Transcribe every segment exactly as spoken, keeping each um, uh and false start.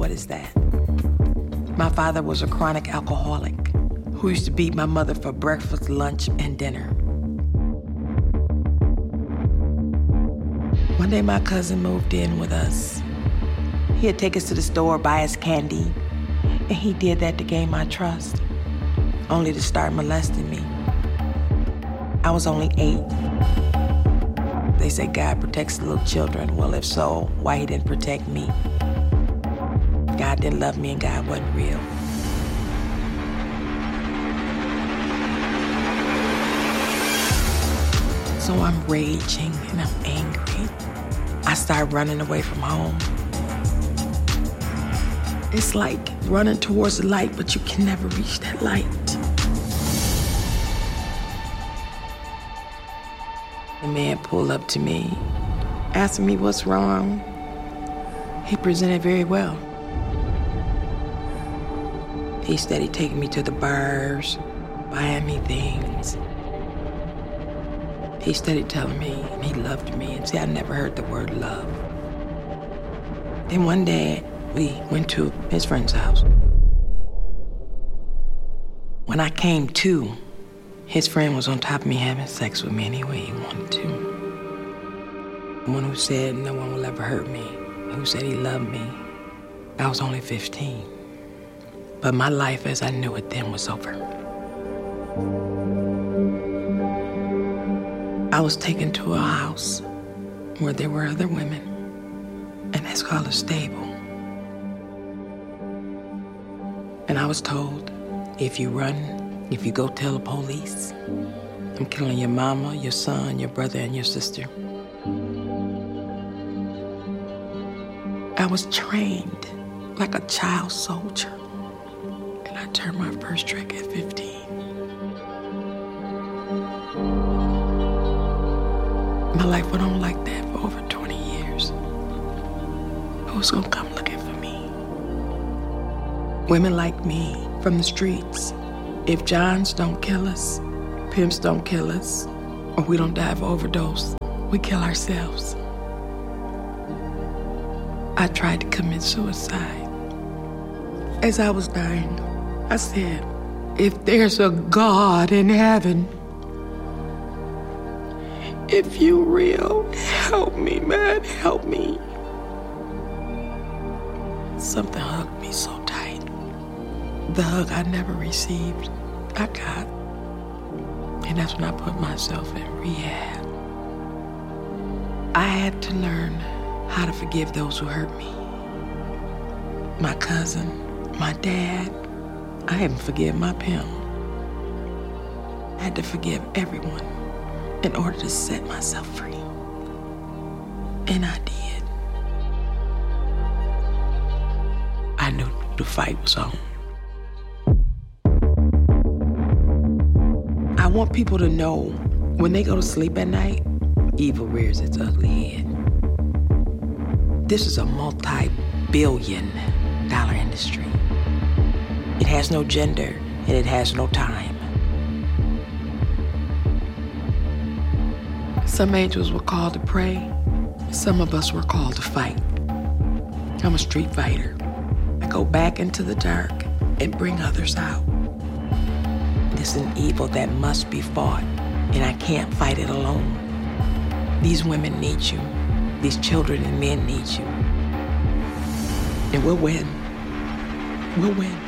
what is that? My father was a chronic alcoholic who used to beat my mother for breakfast, lunch, and dinner. One day my cousin moved in with us. He'd take us to the store, buy us candy, and he did that to gain my trust, only to start molesting me. I was only eight. They say God protects little children. Well, if so, why he didn't protect me? God didn't love me and God wasn't real. So I'm raging and I'm angry. I start running away from home. It's like running towards the light, but you can never reach that light. The man pulled up to me, asking me what's wrong. He presented very well. He started taking me to the bars, buying me things. He started telling me he loved me, and see, I never heard the word love. Then one day, we went to his friend's house. When I came to, his friend was on top of me having sex with me any way he wanted to. The one who said no one will ever hurt me, who said he loved me. I was only fifteen. But my life as I knew it then was over. I was taken to a house where there were other women, and that's called a stable. And I was told, if you run, if you go tell the police, I'm killing your mama, your son, your brother, and your sister. I was trained like a child soldier. And I turned my first trick at fifteen. My life went on like that for over twenty years. Who's gonna come looking for me? Women like me from the streets. If Johns don't kill us, pimps don't kill us, or we don't die of overdose, we kill ourselves. I tried to commit suicide. As I was dying, I said, if there's a God in heaven, if you real, help me, man, help me. Something hugged me so tight. The hug I never received, I got. And that's when I put myself in rehab. I had to learn how to forgive those who hurt me. My cousin, my dad, I had to forgive my pimp. I had to forgive everyone in order to set myself free. And I did. I knew the fight was on. I want people to know when they go to sleep at night, evil rears its ugly head. This is a multi-billion dollar industry. It has no gender and it has no time. Some angels were called to pray. Some of us were called to fight. I'm a street fighter. I go back into the dark and bring others out. This is an evil that must be fought, and I can't fight it alone. These women need you. These children and men need you. And we'll win. We'll win.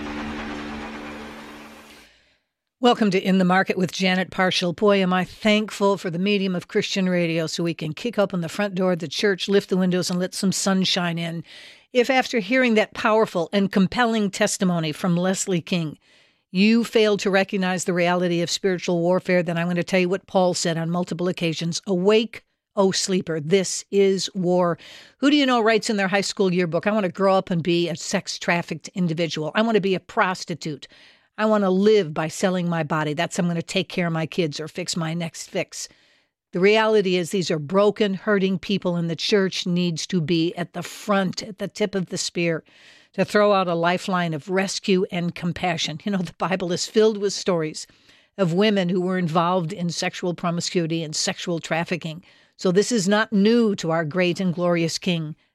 Welcome to In the Market with Janet Parshall. Boy, am I thankful for the medium of Christian radio so we can kick open the front door of the church, lift the windows, and let some sunshine in. If after hearing that powerful and compelling testimony from Leslie King, you failed to recognize the reality of spiritual warfare, then I'm going to tell you what Paul said on multiple occasions. Awake, O sleeper, this is war. Who do you know writes in their high school yearbook, I want to grow up and be a sex-trafficked individual. I want to be a prostitute. I want to live by selling my body. That's I'm going to take care of my kids or fix my next fix. The reality is these are broken, hurting people, and the church needs to be at the front, at the tip of the spear, to throw out a lifeline of rescue and compassion. You know, the Bible is filled with stories of women who were involved in sexual promiscuity and sexual trafficking. So this is not new to our great and glorious King.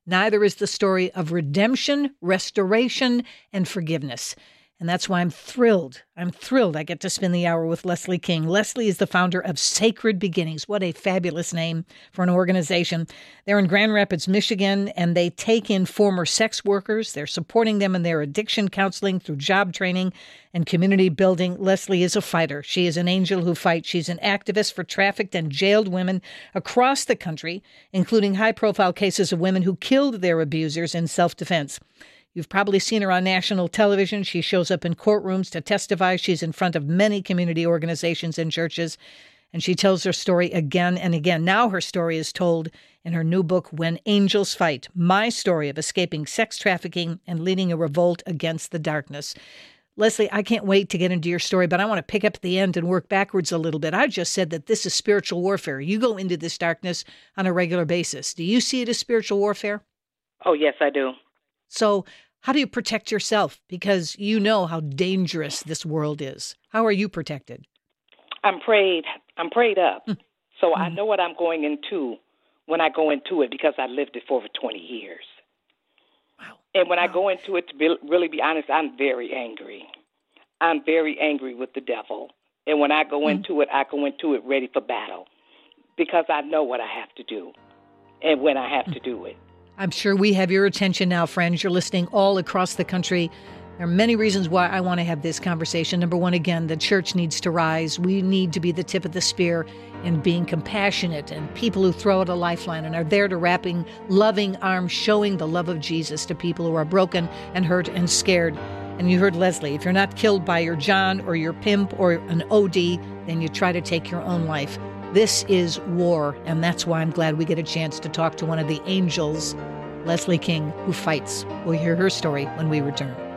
Neither is the story of redemption, restoration, and forgiveness. And that's why I'm thrilled. I'm thrilled I get to spend the hour with Leslie King. Leslie is the founder of Sacred Beginnings. What a fabulous name for an organization. They're in Grand Rapids, Michigan, and they take in former sex workers. They're supporting them in their addiction counseling through job training and community building. Leslie is a fighter. She is an angel who fights. She's an activist for trafficked and jailed women across the country, including high-profile cases of women who killed their abusers in self-defense. You've probably seen her on national television. She shows up in courtrooms to testify. She's in front of many community organizations and churches, and she tells her story again and again. Now her story is told in her new book, When Angels Fight, my story of escaping sex trafficking and leading a revolt against the darkness. Leslie, I can't wait to get into your story, but I want to pick up at the end and work backwards a little bit. I just said that this is spiritual warfare. You go into this darkness on a regular basis. Do you see it as spiritual warfare? Oh, yes, I do. So how do you protect yourself? Because you know how dangerous this world is. How are you protected? I'm prayed. I'm prayed up. Mm. So Mm. I know what I'm going into when I go into it because I lived it for over twenty years. Wow. And when wow. I go into it, to be, really be honest, I'm very angry. I'm very angry with the devil. And when I go mm. into it, I go into it ready for battle because I know what I have to do and when I have mm. to do it. I'm sure we have your attention now, friends. You're listening all across the country. There are many reasons why I want to have this conversation. Number one, again, the church needs to rise. We need to be the tip of the spear in being compassionate and people who throw out a lifeline and are there to wrapping loving arms, showing the love of Jesus to people who are broken and hurt and scared. And you heard Leslie, if you're not killed by your John or your pimp or an O D, then you try to take your own life. This is war, and that's why I'm glad we get a chance to talk to one of the angels, Leslie King, who fights. We'll hear her story when we return.